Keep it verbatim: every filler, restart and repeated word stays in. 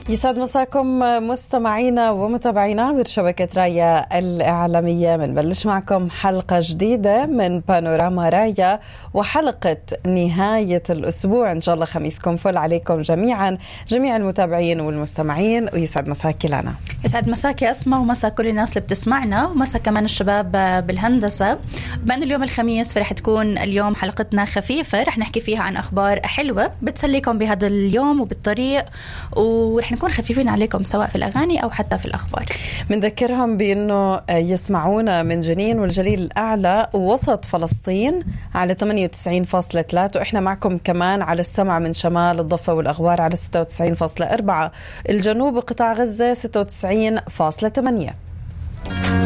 يسعد مساكم مستمعينا ومتابعينا عبر شبكة رايا الإعلامية. بنبلش معكم حلقة جديدة من بانوراما رايا، وحلقة نهاية الأسبوع. إن شاء الله خميسكم فل عليكم جميعا، جميع المتابعين والمستمعين، ويسعد مساكي لنا. يسعد مساكي أسماء، ومسا كل الناس اللي بتسمعنا، ومسا كمان الشباب بالهندسة. بأن اليوم الخميس فرح تكون اليوم حلقتنا خفيفة، رح نحكي فيها عن أخبار حلوة بتسليكم بهذا اليوم وبالطريق، ورح نكون خفيفين عليكم سواء في الأغاني أو حتى في الأخبار. بنذكرهم بأنه يسمعونا من جنين والجليل الأعلى وسط فلسطين على ثمانية وتسعين فاصلة ثلاثة، وإحنا معكم كمان على السمع من شمال الضفة والأغوار على ستة وتسعين فاصلة أربعة، الجنوب قطاع غزة ستة وتسعين فاصلة ثمانية.